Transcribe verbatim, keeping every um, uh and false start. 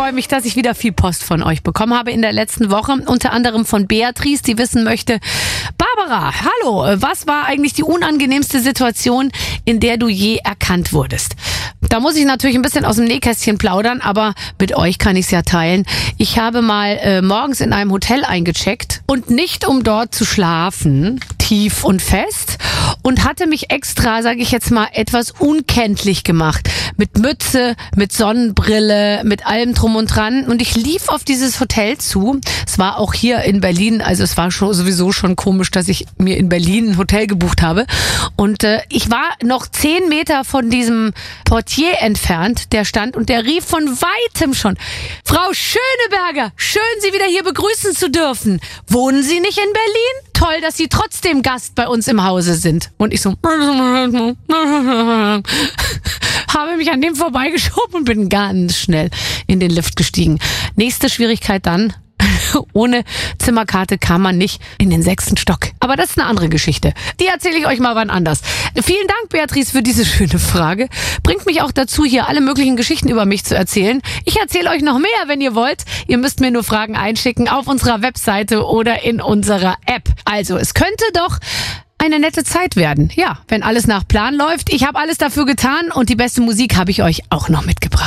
freue mich, dass ich wieder viel Post von euch bekommen habe in der letzten Woche. Unter anderem von Beatrice, die wissen möchte, Barbara, hallo, was war eigentlich die unangenehmste Situation, in der du je erkannt wurdest? Da muss ich natürlich ein bisschen aus dem Nähkästchen plaudern, aber mit euch kann ich es ja teilen. Ich habe mal äh, morgens in einem Hotel eingecheckt und nicht um dort zu schlafen, tief und fest, und hatte mich extra, sage ich jetzt mal, etwas unkenntlich gemacht. Mit Mütze, mit Sonnenbrille, mit allem drum und dran. Und ich lief auf dieses Hotel zu. Es war auch hier in Berlin, also es war schon sowieso schon komisch, dass ich mir in Berlin ein Hotel gebucht habe. Und äh, ich war noch zehn Meter von diesem Portier entfernt, der stand, und der rief von weitem schon: Frau Schöneberger, schön, Sie wieder hier begrüßen zu dürfen. Wohnen Sie nicht in Berlin? Toll, dass Sie trotzdem Gast bei uns im Hause sind. Und ich so habe mich an dem vorbeigeschoben und bin ganz schnell in den Lift gestiegen. Nächste Schwierigkeit dann: ohne Zimmerkarte kam man nicht in den sechsten Stock. Aber das ist eine andere Geschichte. Die erzähle ich euch mal wann anders. Vielen Dank, Beatrice, für diese schöne Frage. Bringt mich auch dazu, hier alle möglichen Geschichten über mich zu erzählen. Ich erzähle euch noch mehr, wenn ihr wollt. Ihr müsst mir nur Fragen einschicken auf unserer Webseite oder in unserer App. Also, es könnte doch eine nette Zeit werden. Ja, wenn alles nach Plan läuft. Ich habe alles dafür getan und die beste Musik habe ich euch auch noch mitgebracht.